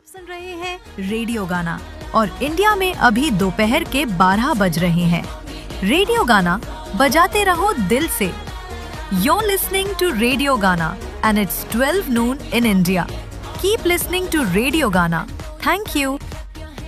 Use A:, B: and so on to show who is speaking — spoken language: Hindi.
A: सुन रहे हैं रेडियो गाना और इंडिया में अभी दोपहर के 12 बज रहे हैं। रेडियो गाना बजाते रहो दिल से। You're listening to Radio Gana and it's 12 noon in India. Keep listening to Radio Gana. Thank you.